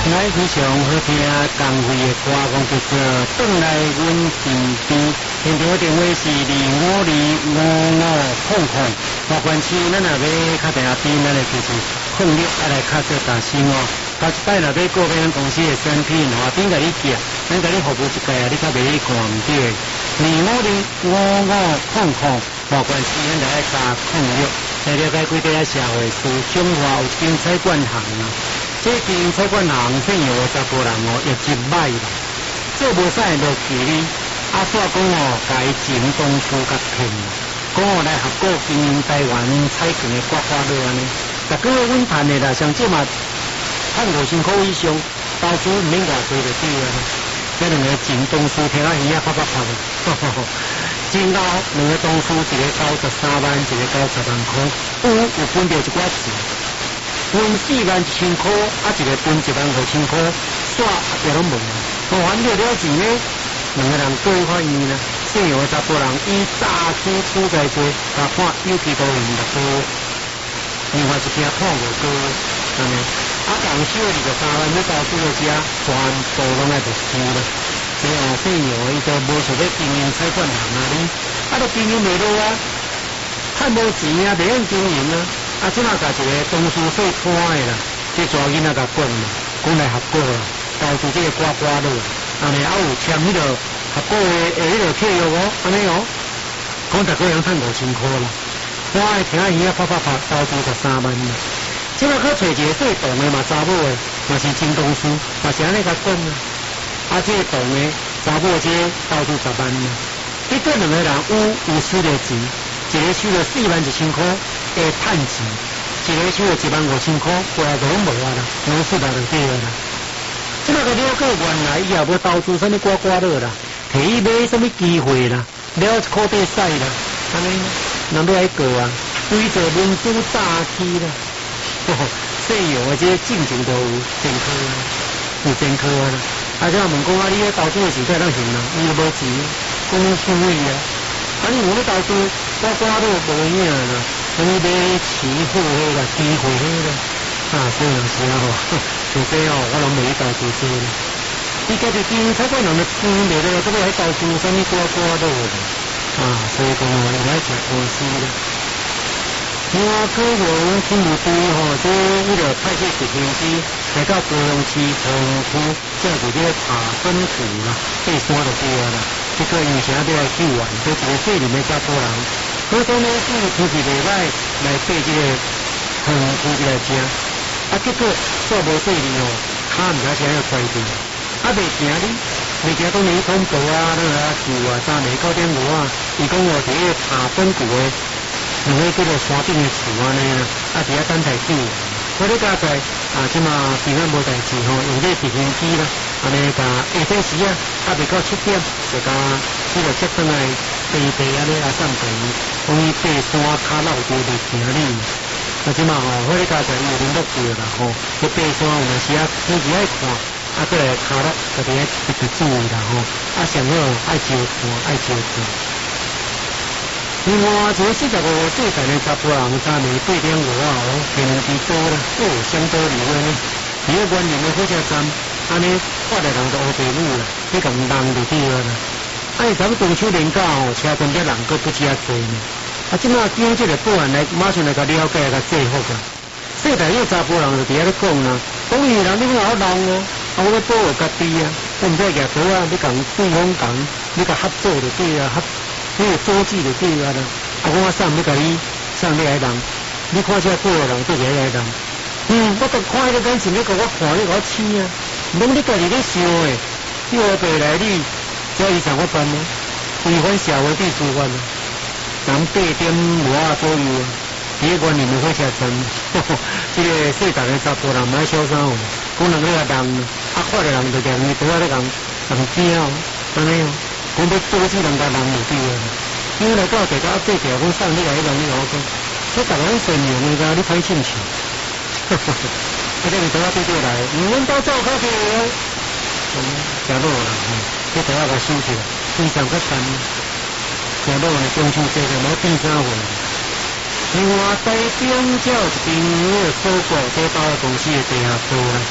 来非常好听，工会的歌讲叫做转来阮身边。现场电话是25255500，花关市咱若要较定下边，咱来就是06来较做大声哦。头一摆若要过咱公司的产品，话边甲你寄，咱甲你服务一届啊，你较袂去看唔对。25255500，花关市咱就爱加06。来了解几块社会事，中华有间菜馆行啊。这间菜馆行骗有查甫人哦，业绩歹啦，做无使落去哩。啊，煞讲哦，家前东夫甲骗啦，讲哦来合作经营台湾菜馆的刮刮乐安尼。逐个月阮赚的啦，上少嘛赚5000块以上，投资毋免偌济就对啊。这两个前东夫听啊耳啊啪啪啪的，真高，两个东夫一个交13万，一个交10万块，有分着一寡钱。分41000块，啊一个分15000块，煞也拢无。我还了了钱呢，两个人各欢喜啦。姓杨的查甫人以诈欺处在罪，甲判有期徒刑6个月，另外一件判5个月，安尼。啊，人收23万，要投资的遮全部拢爱着输啦。所以姓杨的伊就无想要经营菜馆行啊，你啊都经营袂落啊，趁无钱啊，袂用经营啊。啊，即马甲一个东叔说摊的啦，这抓囡仔甲讲啦，讲来合作啦，投资这个刮刮乐，安尼啊有签迄个合作的迄个契约哦，安尼哦，讲逐个人趁5000块啦，我爱听伊啊啪啪啪投资13万啦，即马去找一个做动的嘛查某的，嘛是真东叔，嘛是安尼甲讲啊，啊这个动的查某这投资10万啦，结果两个人有收着钱。一个收了41000块的趁钱，一个收了15000块，过来就拢无啊啦，拢失败就对了啦。即马个了解原来伊也无投资什么刮刮乐啦，摕伊买什么机会啦，了一块地使啦，安尼人要来过啊，规则民主诈欺啦，西洋的这进程都有前科啊，有前科啊啦。啊，即问讲啊，你咧投资的时阵当行啦，伊又无钱，讲虚伪啊。啊！你有咧投资刮刮乐无影啦，什么买期货迄啦、期货迄啦，啊，这样是啊吼，除非哦，我拢袂去投资这啦。你家己经营菜馆人的钱袂了，搁要去投资什么刮刮乐啦？啊，所以讲哦，要来食公司啦。我高雄天路区吼，这迄个派出所司机来到高雄市同区，这是这个塔分谷啦，爬山就对啦。这个因为啥要来救援，都一个细林的查甫人，好多呢是天气袂歹来爬这个长区来吃，啊结果煞无细林哦，骹毋知啥要摔掉，啊袂行哩，袂行当然去通报啊，那个救啊，3个9点5啊，伊讲哦，这个塔分谷的两个叫做山顶的厝安尼啦，啊伫遐等待救援。我咧加在啊，即嘛平安无代志吼，用这直升机啦，安尼甲下昼时啊，未到7点，就甲这个接转来地安尼啊送病院，讲伊爬山骹落地袂行哩。啊，即嘛吼，我咧加在有联络过啦吼，去爬山有阵时啊，天气爱看，啊过来骹落就伫遐特别注意啦吼，啊上好爱照看，爱照看。另外，一个45岁大的查甫人，昨暝8点5啊，天气多啦，相当离温呢。伫个原林的火车站，安尼看着人都乌白母啦，你共人就对了啦。啊，伊咱中秋连假吼，车站遮人搁不遮多呢。啊，即马警这个保安来，马上来甲了解，甲制服啦。细大个查甫人就伫遐咧讲啦，讲伊人你好弄哦，啊，我要保护家己啊，我毋使举刀啊，你共对方共，你甲合作就对啊，你有周记就对啊啦，啊，我送要甲你送你来人，你看这过人做一个来人，我都看迄个感情，你甲我看，你甲我试啊，拢你家己咧想诶，你何必来你这以上我办呢？违反社会秩序法啊，人8点5啊左右啊，伫个原林的火车站，这个细大个查甫人买小三哦，讲人咧个人啊，看着人就嫌伊拄仔咧人惊哦，安尼哦。讲要多少人甲人有对啊？因为来到地甲对条，我送你来迄人，你甲我讲，这逐个人善良的甲你歹亲像，这个是拄仔对来，阮兜走较济个，真好啦，这拄仔甲收起来，非常较干，真好的中秋节就冇变啥货。另外，台中才有一间我所过这包公司的地下道啦，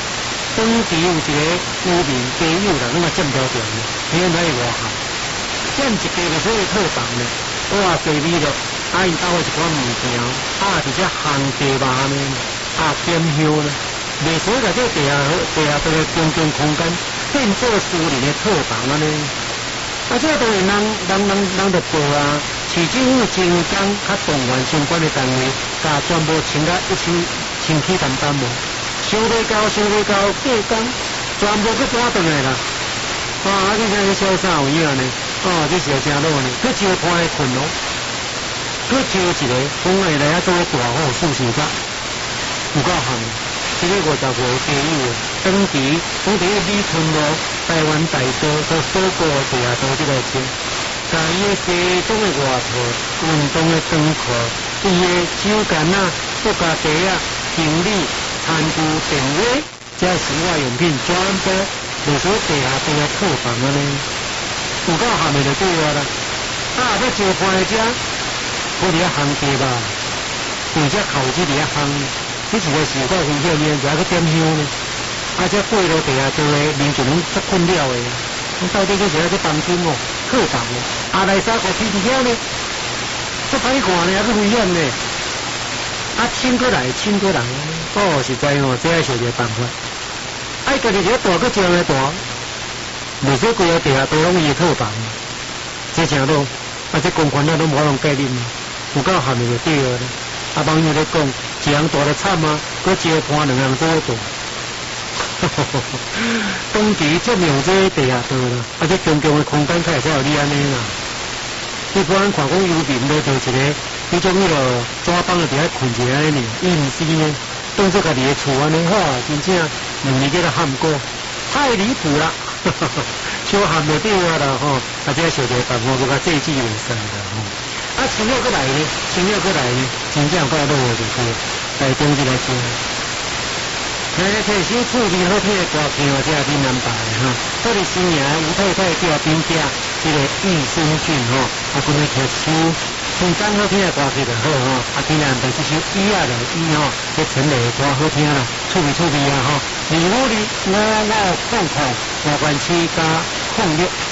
当地有一个渔民家友啦，拢啊占多条呢，你看在外行，占一家就所以套房呢，哇，济美咯，因兜一寡物件，直接烘茶嘛呢，点香呢，袂使甲这地下这个公共空间变做私人的套房啊呢。这当然人就报啊，市政府真刚较动员相关的单位，甲全部清甲清起淡淡无，想要到过工，全部去搬转来啦。你看这小啥有影呢？这是真老呢，去招伴的困咯，去招一个，讲下来做大户四十个，有够狠。这个50岁的家友，当地李村路台湾大道所所过地下道这个车，甲伊的西装的外套、运动的长裤、伊的手干国家茶行李、餐具、电话，这生活用品全部就属地下道的套房啊呢，有够咸的就对啦。要招伴的遮，好伫遐行街吧，有遮口子伫遐行。这是个是有够危险的，就去点香呢。这过路地下道的民众拢足困扰的。到底这是在房间哦，客房哦，来三个天条呢，足歹看呢，还去危险呢。亲过来，实在哦，这是一个办法。家己一个大个招来大，袂使规个地下道拢伊套房，这正路，这公权力拢无人介入，有够咸的就对了。网友咧讲，一人大就惨啊，佮招伴两人做大。当地占用这地下道啦，这公共的空间才会有你安尼啦。一般看讲游民咧就一个，迄种纸板就伫遐困一下呢，伊毋是呢，当作家己的厝安尼，真正2年叫他喊过，太离谱啦！小喊就对啊啦这小弟办法佮这季为生的青鸟过来呢，真正怪落的就是来中这个车。来摕首趣味好听的歌曲这是闽南版的这里新娘吴太太叫兵家，这个益生菌可能摕首像真好听的歌曲就好今日就这首伊这陈雷的歌好听啦，趣味255050500，外关7加06。